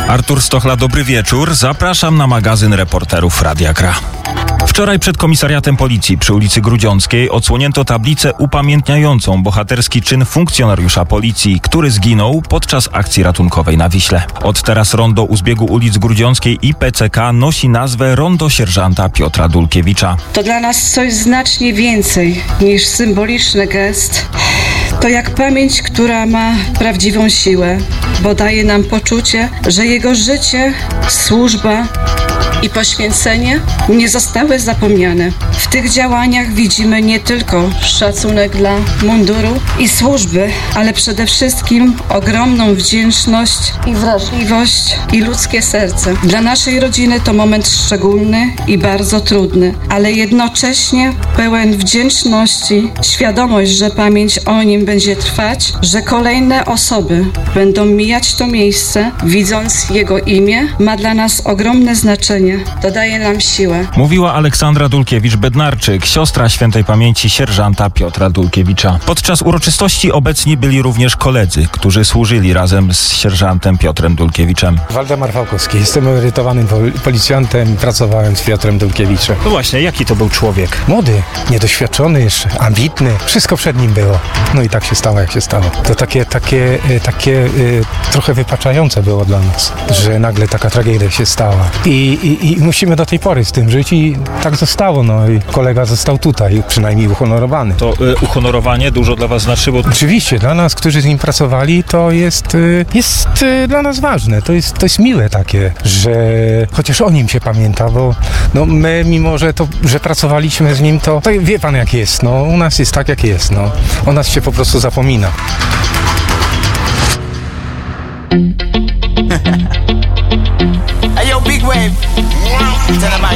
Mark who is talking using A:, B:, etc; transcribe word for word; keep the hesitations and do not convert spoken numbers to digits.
A: Artur Stochla, dobry wieczór. Zapraszam na magazyn reporterów Radia K R A. Wczoraj przed komisariatem policji przy ulicy Grudziąckiej odsłonięto tablicę upamiętniającą bohaterski czyn funkcjonariusza policji, który zginął podczas akcji ratunkowej na Wiśle. Od teraz rondo u zbiegu ulic Grudziąckiej i P C K nosi nazwę Rondo Sierżanta Piotra Dulkiewicza.
B: To dla nas coś znacznie więcej niż symboliczny gest. To jak pamięć, która ma prawdziwą siłę, bo daje nam poczucie, że jego życie, służba i poświęcenie nie zostały zapomniane. W tych działaniach widzimy nie tylko szacunek dla munduru i służby, ale przede wszystkim ogromną wdzięczność i wrażliwość i ludzkie serce. Dla naszej rodziny to moment szczególny i bardzo trudny, ale jednocześnie pełen wdzięczności, świadomość, że pamięć o nim będzie trwać, że kolejne osoby będą mijać to miejsce, widząc jego imię, ma dla nas ogromne znaczenie. To daje nam siłę.
A: Mówiła Aleksandra Dulkiewicz-Bednarczyk, siostra świętej pamięci sierżanta Piotra Dulkiewicza. Podczas uroczystości obecni byli również koledzy, którzy służyli razem z sierżantem Piotrem Dulkiewiczem.
C: Waldemar Fałkowski. Jestem emerytowanym policjantem, pracowałem z Piotrem Dulkiewiczem.
D: No właśnie, jaki to był człowiek?
C: Młody, niedoświadczony jeszcze, ambitny. Wszystko przed nim było. No i tak się stało, jak się stało. To takie, takie, takie y, trochę wypaczające było dla nas, że nagle taka tragedia się stała. I, i, i musimy do tej pory z tym żyć i tak zostało. No i kolega został tutaj, przynajmniej uhonorowany.
D: To y, uhonorowanie dużo dla was znaczyło?
C: Oczywiście, dla nas, którzy z nim pracowali, to jest, y, jest y, dla nas ważne. To jest, to jest miłe takie, że chociaż o nim się pamięta, bo no, my, mimo że, to, że pracowaliśmy z nim, to, to wie pan jak jest. No, u nas jest tak jak jest. No. O nas się po prostu zapomina.
E: Hey yo, Big Wave. Tell them